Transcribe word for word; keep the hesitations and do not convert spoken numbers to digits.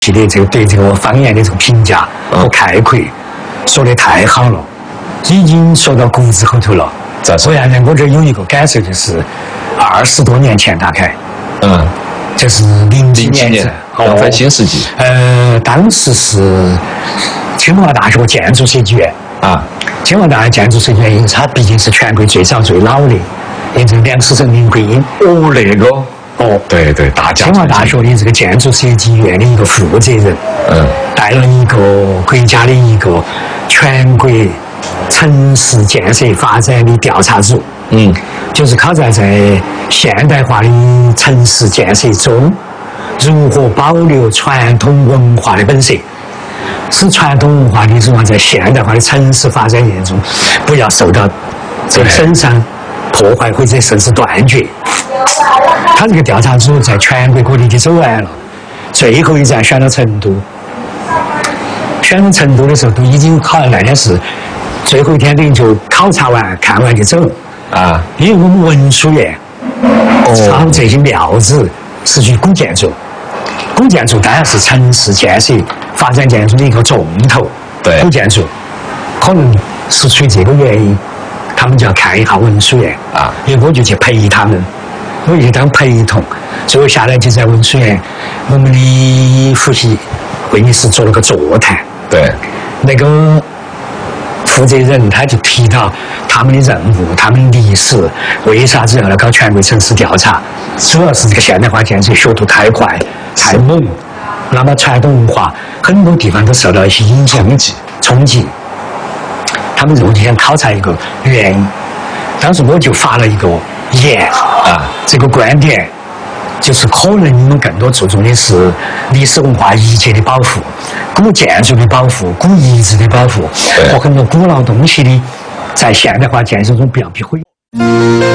的这个对这个方言的这个评价和概括，说的太好了，已经说到骨子后头了。所以呢，我这有一个感受，就是二十多年前大概， 嗯， 就是零几年， 年要翻新世纪。 呃，当时是清华大学建筑设计院啊， 清华大学建筑设计院，因为它毕竟是全国最早最老的，因为梁思成、林徽因。 哦，那个。 哦， 对对，大家。 清华大学的这个建筑设计院的一个负责人， 嗯， 带了一个国家的一个全国城市建设发展的调查组， 嗯， 就是考察在现代化的城市建设中，如何保留传统文化的本色，使传统文化的什么在现代化的城市发展过程中不要受到这个损伤、破坏或者甚至断绝。他这个调查组在全国各地都走完了，最后一站选到成都。选到成都的时候，都已经考那天是最后一天，等于就考察完、看完就走啊。 因为我们文书院抄这些料子是去古建筑，古建筑当然是城市建设发展建筑的一个重头。 对， 古建筑可能是出于这个原因，他们就要看一下文书院啊， 因为我就去陪他们。我就当陪同，最后下来就在文书院，我们的副系会议室做了个座谈。 对， 那个负责人他就提到他们的任务、他们的历史，为啥子要来搞全国城市调查？主要是这个现代化建设速度太快、太猛，那么传统文化很多地方都受到一些影响、冲击。冲击。他们就想考察一个原因，当时我就发了一个言。啊，这个观点就是可能你们更多注重的是历史文化遗迹的保护、古建筑的保护、古遗址的保护和很多古老东西的在现代化建设中不要被毁。